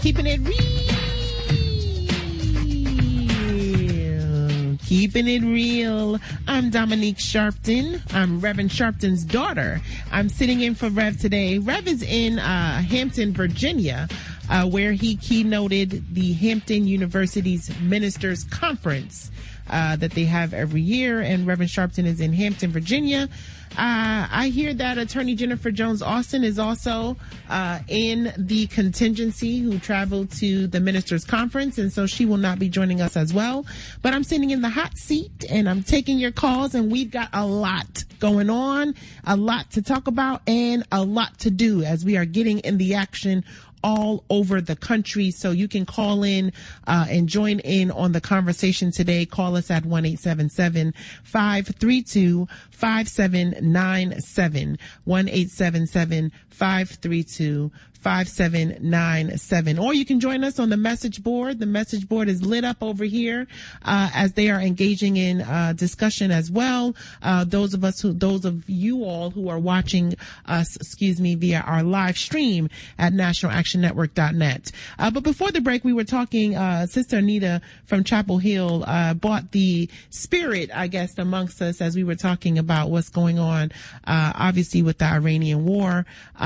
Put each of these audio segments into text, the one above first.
Keeping it real. Keeping it real. I'm Dominique Sharpton. I'm Reverend Sharpton's daughter. I'm sitting in for Rev today. Rev is in Hampton, Virginia, where he keynoted the Hampton University's Ministers Conference that they have every year. And Reverend Sharpton is in Hampton, Virginia. I hear that Attorney Jennifer Jones Austin is also in the contingency who traveled to the Ministers Conference, and so she will not be joining us as well. But I'm sitting in the hot seat, and I'm taking your calls, and we've got a lot going on, a lot to talk about, and a lot to do as we are getting in the action all over the country. So you can call in and join in on the conversation today. Call us at 1-877-532-5797. 1-877-532-5797. Or you can join us on the message board. The message board is lit up over here as they are engaging in discussion as well. Those of you all who are watching us, via our live stream at nationalactionnetwork.net. But before the break, we were talking, Sister Anita from Chapel Hill brought the spirit, I guess, amongst us as we were talking about what's going on, obviously with the Iranian war,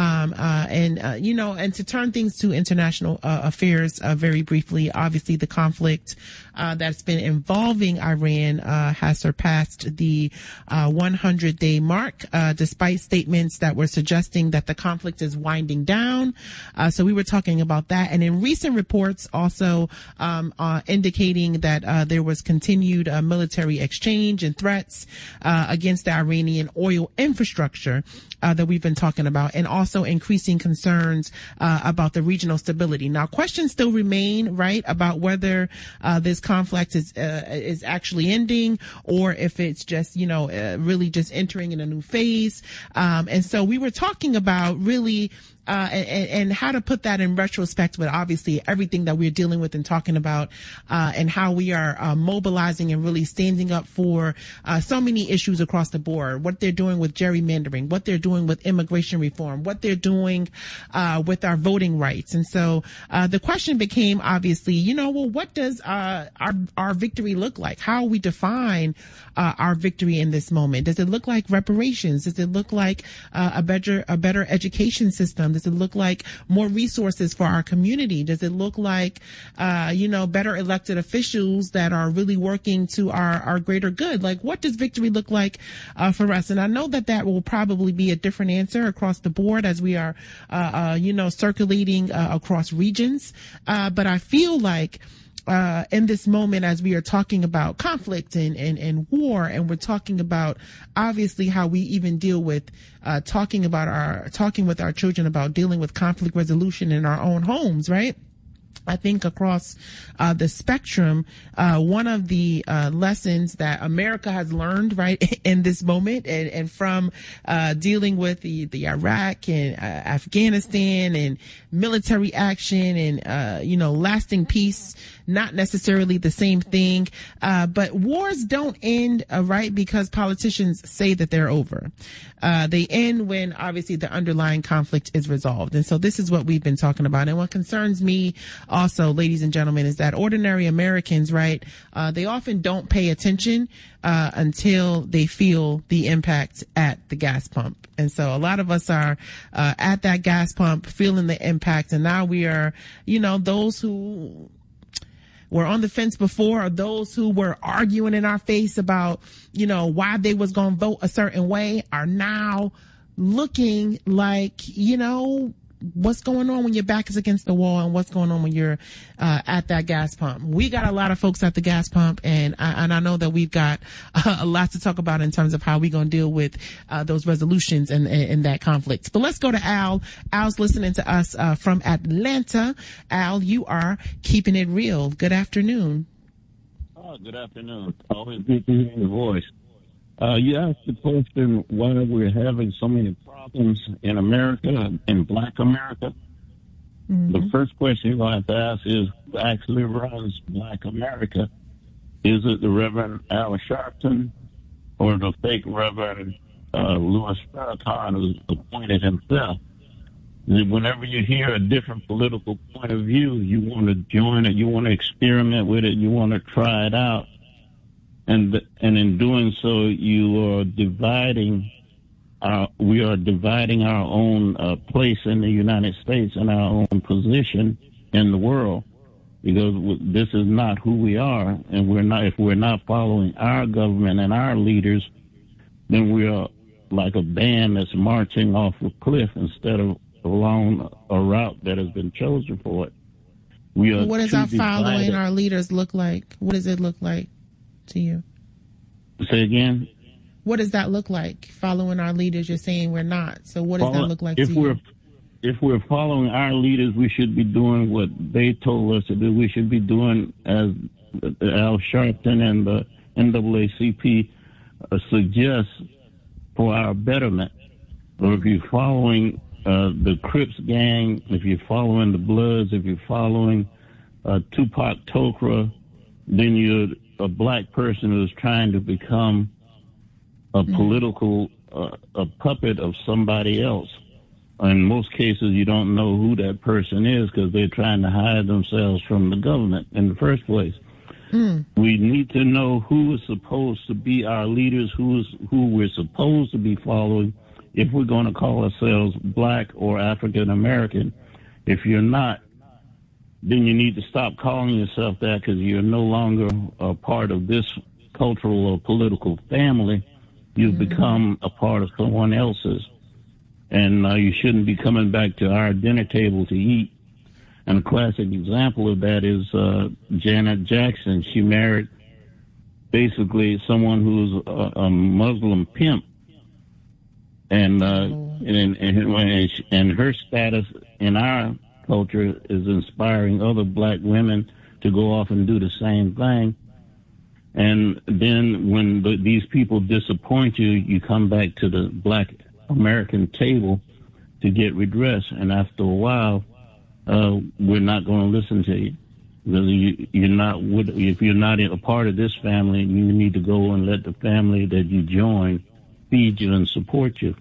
and to turn things to international affairs very briefly. Obviously, the conflict that's been involving Iran has surpassed the 100-day mark, despite statements that were suggesting that the conflict is winding down. So we were talking about that. And in recent reports also indicating that there was continued military exchange and threats against the Iranian oil infrastructure that we've been talking about, and also increasing concerns about the regional stability. Now, questions still remain, right, about whether this conflict is actually ending, or if it's just, really just entering in a new phase. And so we were talking about really and how to put that in retrospect with obviously everything that we're dealing with and talking about, and how we are mobilizing and really standing up for so many issues across the board. What they're doing with gerrymandering, what they're doing with immigration reform, what they're doing with our voting rights. And so the question became obviously, what does our victory look like? How we define our victory in this moment? Does it look like reparations? Does it look like a better education system? Does it look like more resources for our community? Does it look like, better elected officials that are really working to our greater good? Like, what does victory look like for us? And I know that will probably be a different answer across the board as we are, circulating across regions. But I feel like in this moment, as we are talking about conflict and war, and we're talking about obviously how we even deal with talking with our children about dealing with conflict resolution in our own homes, right? I think across the spectrum, one of the lessons that America has learned, right, in this moment, and from dealing with the Iraq and Afghanistan and military action and lasting peace, not necessarily the same thing, but wars don't end right because politicians say that they're over. They end when obviously the underlying conflict is resolved. And so this is what we've been talking about. And what concerns me also, ladies and gentlemen, is that ordinary Americans, right, they often don't pay attention until they feel the impact at the gas pump. And so a lot of us are at that gas pump feeling the impact. And now we are, those who were on the fence before, or those who were arguing in our face about, why they was going to vote a certain way, are now looking like, what's going on when your back is against the wall, and what's going on when you're at that gas pump. We got a lot of folks at the gas pump, and I know that we've got a lot to talk about in terms of how we're going to deal with those resolutions and that conflict. But let's go to Al. Al's listening to us from Atlanta. Al, you are keeping it real. Good afternoon. Oh, good afternoon. Always good to hear your voice. You asked the question why we're having so many problems in America, in Black America. Mm-hmm. The first question you're going to have to ask is, who actually runs Black America? Is it the Reverend Al Sharpton or the fake Reverend Louis Farrakhan, who's appointed himself? Whenever you hear a different political point of view, you want to join it, you want to experiment with it, you want to try it out. And in doing so, we are dividing our own place in the United States and our own position in the world, because this is not who we are, and if we're not following our government and our leaders, then we are like a band that's marching off a cliff instead of along a route that has been chosen for it. What does our following our leaders look like? What does it look like to you? Say again? What does that look like? Following our leaders, you're saying we're not. So what does that look like to you? If we're following our leaders, we should be doing what they told us to do. We should be doing as Al Sharpton and the NAACP suggests for our betterment. Or if you're following the Crips gang, if you're following the Bloods, if you're following Tupac Tokra, then you're a black person who's trying to become a political a puppet of somebody else. In most cases, you don't know who that person is because they're trying to hide themselves from the government in the first place. We need to know who is supposed to be our leaders, who we're supposed to be following, if we're going to call ourselves black or African American. If you're not, then you need to stop calling yourself that, because you're no longer a part of this cultural or political family. You've become a part of someone else's. And you shouldn't be coming back to our dinner table to eat. And a classic example of that is Janet Jackson. She married basically someone who's a Muslim pimp. And her status in our culture is inspiring other black women to go off and do the same thing. And then when these people disappoint you, you come back to the black American table to get redress. And after a while, we're not going to listen to you. Because if you're not a part of this family, you need to go and let the family that you join feed you and support you.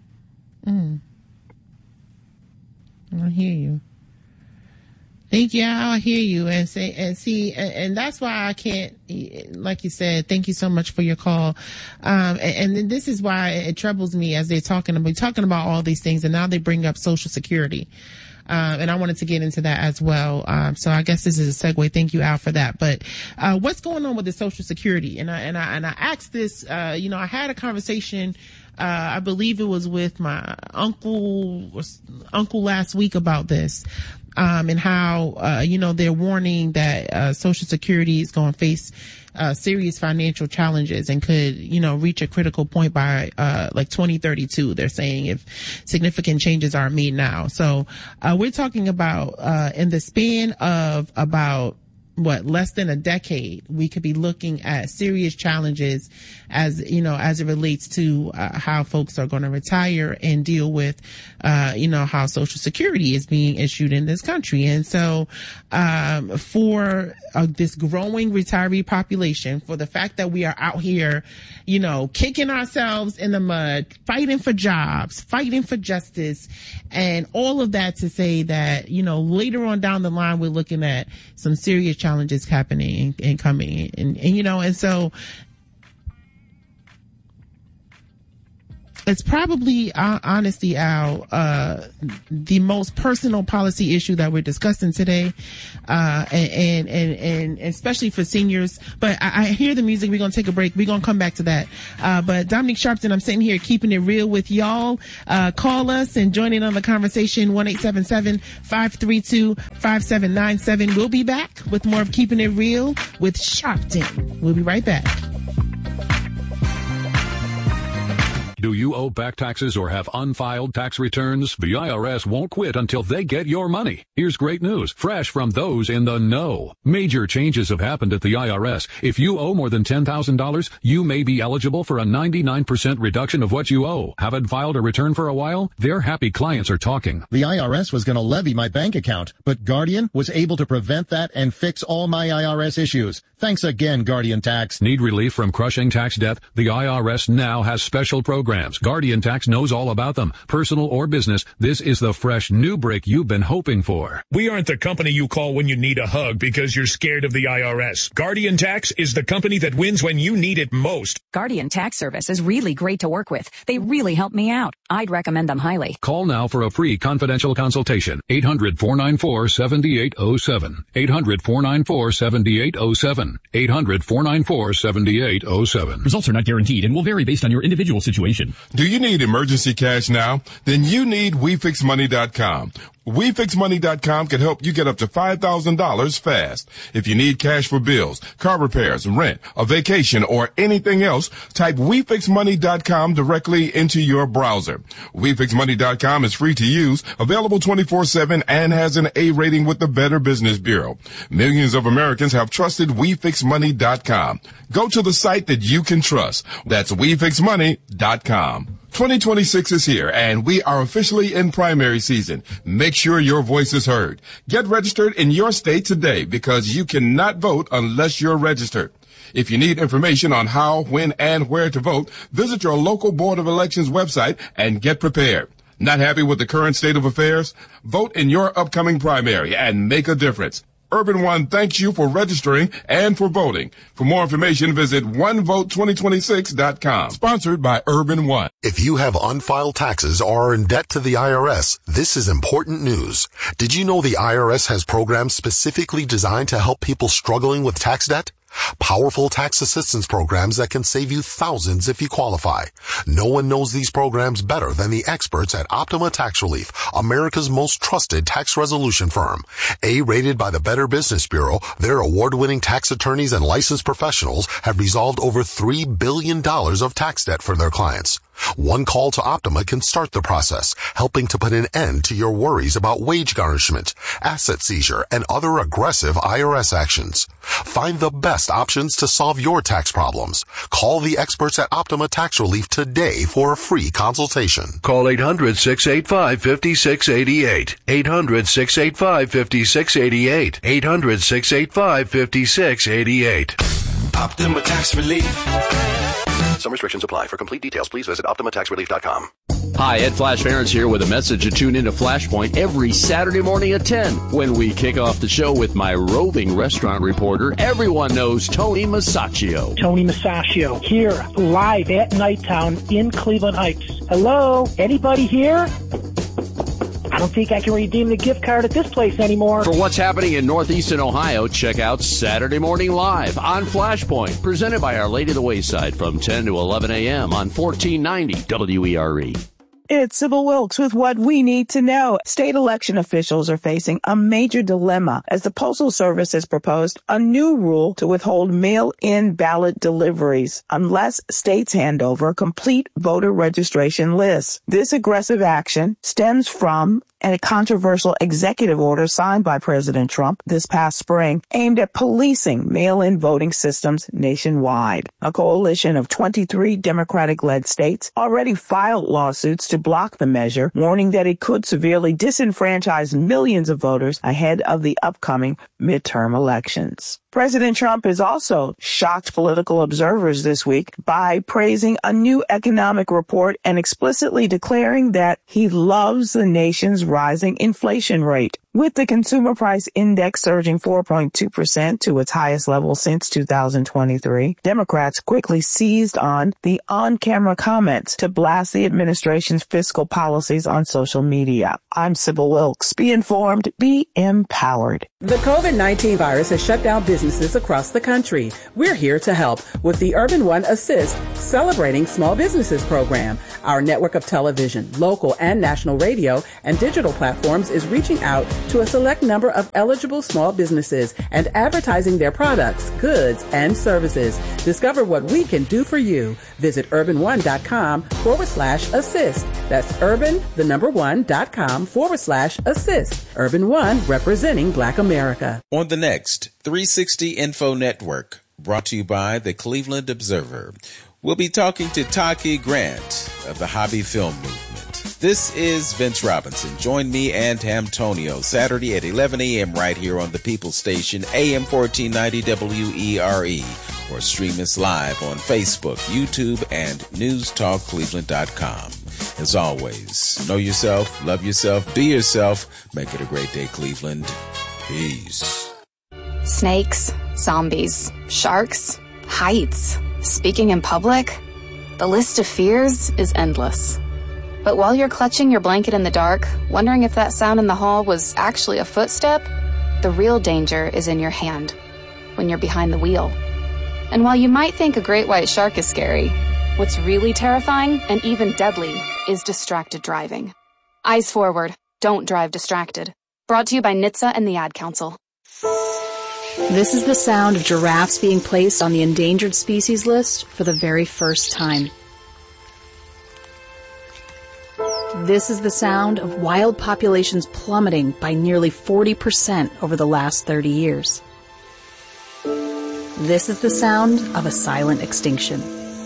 I hear you. Thank you. I hear you and that's why I can't, like you said, thank you so much for your call. And this is why it troubles me as they're talking about all these things, and now they bring up Social Security. And I wanted to get into that as well. So I guess this is a segue. Thank you, Al, for that. But, what's going on with the Social Security? And I asked this, I had a conversation, I believe it was with my uncle last week about this. And how, they're warning that, Social Security is going to face, serious financial challenges and could, reach a critical point by, 2032. They're saying if significant changes aren't made now. So, we're talking about, in the span of about, less than a decade, we could be looking at serious challenges as it relates to how folks are going to retire and deal with, how Social Security is being issued in this country. And so, for this growing retiree population, for the fact that we are out here, kicking ourselves in the mud, fighting for jobs, fighting for justice, and all of that to say that, later on down the line, we're looking at some serious challenges happening and coming and so it's probably honestly, Al, the most personal policy issue that we're discussing today, and especially for seniors. But I hear the music. We're gonna take a break. We're gonna come back to that. But Dominique Sharpton, I'm sitting here keeping it real with y'all. Call us and join in on the conversation. 1-877-532-5797. We'll be back with more of Keeping It Real with Sharpton. We'll be right back. Do you owe back taxes or have unfiled tax returns? The IRS won't quit until they get your money. Here's great news, fresh from those in the know. Major changes have happened at the IRS. If you owe more than $10,000, you may be eligible for a 99% reduction of what you owe. Haven't filed a return for a while? Their happy clients are talking. The IRS was going to levy my bank account, but Guardian was able to prevent that and fix all my IRS issues. Thanks again, Guardian Tax. Need relief from crushing tax debt? The IRS now has special programs programs. Guardian Tax knows all about them. Personal or business, this is the fresh new break you've been hoping for. We aren't the company you call when you need a hug because you're scared of the IRS. Guardian Tax is the company that wins when you need it most. Guardian Tax Service is really great to work with. They really help me out. I'd recommend them highly. Call now for a free confidential consultation. 800-494-7807. 800-494-7807. 800-494-7807. Results are not guaranteed and will vary based on your individual situation. Do you need emergency cash now? Then you need WeFixMoney.com. WeFixMoney.com can help you get up to $5,000 fast. If you need cash for bills, car repairs, rent, a vacation, or anything else, type WeFixMoney.com directly into your browser. WeFixMoney.com is free to use, available 24/7, and has an A rating with the Better Business Bureau. Millions of Americans have trusted WeFixMoney.com. Go to the site that you can trust. That's WeFixMoney.com. 2026 is here, and we are officially in primary season. Make sure your voice is heard. Get registered in your state today because you cannot vote unless you're registered. If you need information on how, when, and where to vote, visit your local Board of Elections website and get prepared. Not happy with the current state of affairs? Vote in your upcoming primary and make a difference. Urban One thanks you for registering and for voting. For more information, visit onevote2026.com. Sponsored by Urban One. If you have unfiled taxes or are in debt to the IRS, this is important news. Did you know the IRS has programs specifically designed to help people struggling with tax debt? Powerful tax assistance programs that can save you thousands if you qualify. No one knows these programs better than the experts at Optima Tax Relief, America's most trusted tax resolution firm. A-rated by the Better Business Bureau, their award-winning tax attorneys and licensed professionals have resolved over $3 billion of tax debt for their clients. One call to Optima can start the process, helping to put an end to your worries about wage garnishment, asset seizure, and other aggressive IRS actions. Find the best options to solve your tax problems. Call the experts at Optima Tax Relief today for a free consultation. Call 800-685-5688. 800-685-5688. 800-685-5688. Optima Tax Relief. Some restrictions apply. For complete details, please visit OptimaTaxRelief.com. Hi, Ed Flash Ferentz here with a message to tune into Flashpoint every Saturday morning at 10 when we kick off the show with my roving restaurant reporter. Everyone knows Tony Masaccio. Tony Masaccio here live at Nighttown in Cleveland Heights. Hello? Anybody here? I don't think I can redeem the gift card at this place anymore. For what's happening in Northeastern Ohio, check out Saturday Morning Live on Flashpoint, presented by Our Lady of the Wayside from 10 to 11 a.m. on 1490 WERE. It's Sybil Wilkes with what we need to know. State election officials are facing a major dilemma as the Postal Service has proposed a new rule to withhold mail-in ballot deliveries unless states hand over complete voter registration lists. This aggressive action stems from a controversial executive order signed by President Trump this past spring aimed at policing mail-in voting systems nationwide. A coalition of 23 Democratic-led states already filed lawsuits to block the measure, warning that it could severely disenfranchise millions of voters ahead of the upcoming midterm elections. President Trump has also shocked political observers this week by praising a new economic report and explicitly declaring that he loves the nation's rising inflation rate. With the consumer price index surging 4.2% to its highest level since 2023, Democrats quickly seized on the on-camera comments to blast the administration's fiscal policies on social media. I'm Sybil Wilkes. Be informed, be empowered. The COVID-19 virus has shut down businesses across the country. We're here to help with the Urban One Assist Celebrating Small Businesses program. Our network of television, local and national radio, and digital platforms is reaching out to a select number of eligible small businesses and advertising their products, goods, and services. Discover what we can do for you. Visit urban1.com/assist. That's urban1.com/assist. Urban One, representing Black America. On the next 360 Info Network, brought to you by the Cleveland Observer, we'll be talking to Taki Grant of the Hobby Film Movement. This is Vince Robinson. Join me and Antonio Saturday at 11 a.m. right here on the People's Station, AM 1490 WERE. or stream us live on Facebook, YouTube, and newstalkcleveland.com. As always, know yourself, love yourself, be yourself. Make it a great day, Cleveland. Peace. Snakes, zombies, sharks, heights, speaking in public. The list of fears is endless. But while you're clutching your blanket in the dark, wondering if that sound in the hall was actually a footstep, the real danger is in your hand, when you're behind the wheel. And while you might think a great white shark is scary, what's really terrifying and even deadly is distracted driving. Eyes forward, don't drive distracted. Brought to you by NHTSA and the Ad Council. This is the sound of giraffes being placed on the endangered species list for the very first time. This is the sound of wild populations plummeting by nearly 40% over the last 30 years. This is the sound of a silent extinction.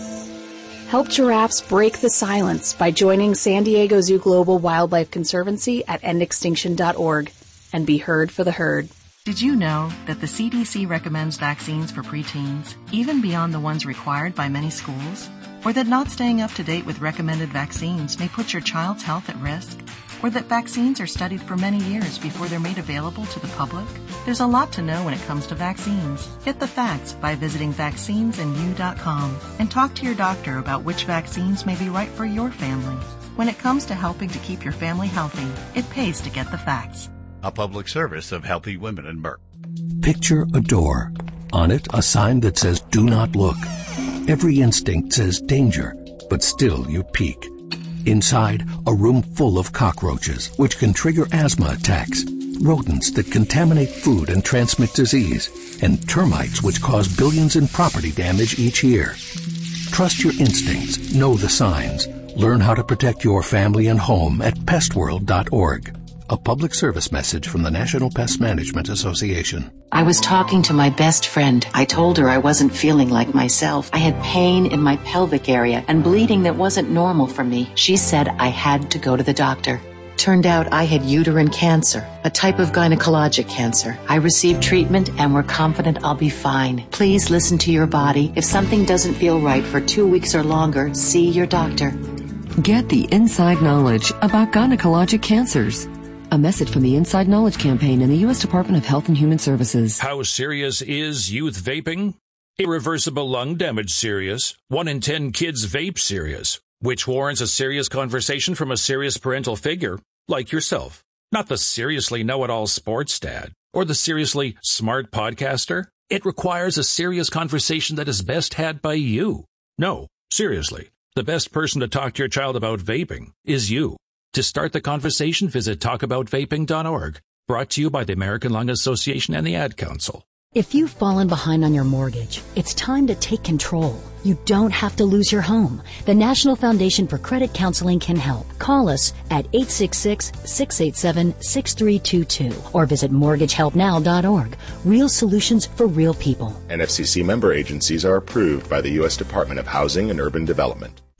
Help giraffes break the silence by joining San Diego Zoo Global Wildlife Conservancy at endextinction.org and be heard for the herd. Did you know that the CDC recommends vaccines for preteens, even beyond the ones required by many schools? Or that not staying up to date with recommended vaccines may put your child's health at risk? Or that vaccines are studied for many years before they're made available to the public? There's a lot to know when it comes to vaccines. Get the facts by visiting vaccinesandyou.com and talk to your doctor about which vaccines may be right for your family. When it comes to helping to keep your family healthy, it pays to get the facts. A public service of Healthy Women in Merck. Picture a door. On it, a sign that says, "Do not look." Every instinct says danger, but still you peek. Inside, a room full of cockroaches, which can trigger asthma attacks, rodents that contaminate food and transmit disease, and termites which cause billions in property damage each year. Trust your instincts, know the signs. Learn how to protect your family and home at pestworld.org. A public service message from the National Pest Management Association. I was talking to my best friend. I told her I wasn't feeling like myself. I had pain in my pelvic area and bleeding that wasn't normal for me. She said I had to go to the doctor. Turned out I had uterine cancer, a type of gynecologic cancer. I received treatment and we're confident I'll be fine. Please listen to your body. If something doesn't feel right for 2 weeks or longer, see your doctor. Get the inside knowledge about gynecologic cancers. A message from the Inside Knowledge Campaign and the U.S. Department of Health and Human Services. How serious is youth vaping? Irreversible lung damage serious. 1 in 10 kids vape serious, which warrants a serious conversation from a serious parental figure like yourself. Not the seriously know-it-all sports dad or the seriously smart podcaster. It requires a serious conversation that is best had by you. No, seriously, the best person to talk to your child about vaping is you. To start the conversation, visit talkaboutvaping.org. Brought to you by the American Lung Association and the Ad Council. If you've fallen behind on your mortgage, it's time to take control. You don't have to lose your home. The National Foundation for Credit Counseling can help. Call us at 866-687-6322 or visit mortgagehelpnow.org. Real solutions for real people. NFCC member agencies are approved by the U.S. Department of Housing and Urban Development.